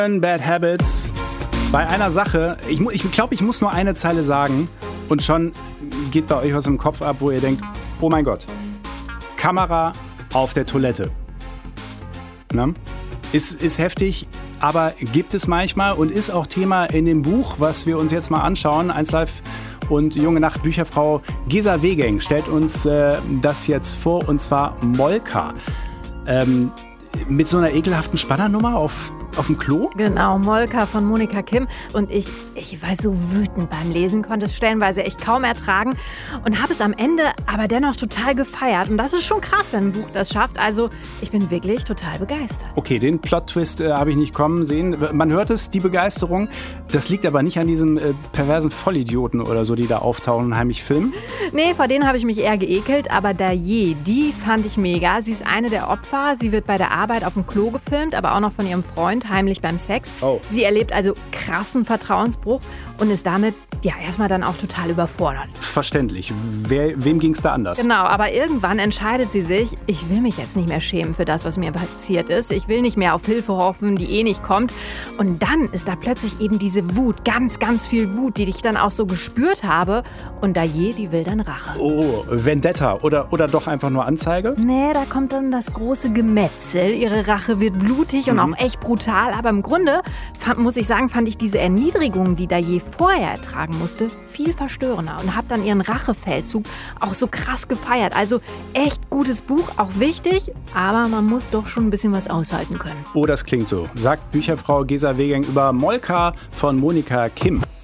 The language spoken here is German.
Bad Habits. Bei einer Sache, ich glaube, ich muss nur eine Zeile sagen und schon geht bei euch was im Kopf ab, wo ihr denkt, oh mein Gott, Kamera auf der Toilette. Na? Ist heftig, aber gibt es manchmal und ist auch Thema in dem Buch, was wir uns jetzt mal anschauen, 1Live und Junge Nacht Bücherfrau Gesa Wegeng stellt uns das jetzt vor, und zwar Molka. Mit so einer ekelhaften Spannernummer auf dem Klo? Genau, Molka von Monika Kim. Und ich war so wütend beim Lesen, konnte es stellenweise echt kaum ertragen und habe es am Ende aber dennoch total gefeiert. Und das ist schon krass, wenn ein Buch das schafft. Also ich bin wirklich total begeistert. Okay, den Plot-Twist habe ich nicht kommen sehen. Man hört es, die Begeisterung. Das liegt aber nicht an diesem perversen Vollidioten oder so, die da auftauchen und heimlich filmen. Nee, vor denen habe ich mich eher geekelt. Aber Daye, die fand ich mega. Sie ist eine der Opfer. Sie wird bei der Arbeit auf dem Klo gefilmt, aber auch noch von ihrem Freund heimlich beim Sex. Oh. Sie erlebt also krassen Vertrauensbruch und ist damit ja erstmal dann auch total überfordert. Verständlich. Wem ging es da anders? Genau, aber irgendwann entscheidet sie sich, ich will mich jetzt nicht mehr schämen für das, was mir passiert ist. Ich will nicht mehr auf Hilfe hoffen, die eh nicht kommt. Und dann ist da plötzlich eben diese Wut, ganz, ganz viel Wut, die ich dann auch so gespürt habe. Und Daye, die will dann Rache. Oh, Vendetta oder doch einfach nur Anzeige? Nee, da kommt dann das große Gemetzel. Ihre Rache wird blutig und auch echt brutal. Aber im Grunde, muss ich sagen, fand ich diese Erniedrigung, die Daye vorher ertragen musste, viel verstörender. Und habe dann ihren Rachefeldzug auch so krass gefeiert. Also echt gutes Buch, auch wichtig, aber man muss doch schon ein bisschen was aushalten können. Oh, das klingt so. Sagt Bücherfrau Gesa Wegeng über Molka von Monika Kim.